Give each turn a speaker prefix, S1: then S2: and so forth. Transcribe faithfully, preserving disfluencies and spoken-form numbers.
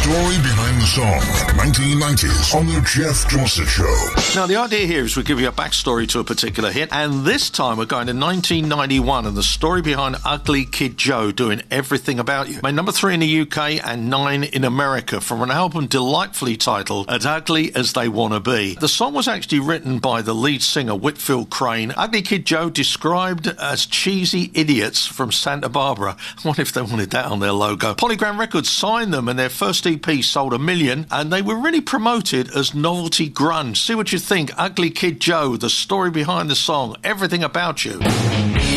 S1: story behind the song, nineteen nineties, on the Jeff Dorset Show.
S2: Now, the idea here is we give you a backstory to a particular hit, and this time we're going to nineteen ninety-one and the story behind Ugly Kid Joe doing Everything About You. Made number three in the U K and nine in America from an album delightfully titled As Ugly As They Wanna Be. The song was actually written by the lead singer Whitfield Crane. Ugly Kid Joe described as cheesy idiots from Santa Barbara. I wonder if they wanted that on their logo. Polygram Records signed them and their first E P sold a million, and they were really promoted as novelty grunge. See what you think. Ugly Kid Joe, the story behind the song, Everything About You.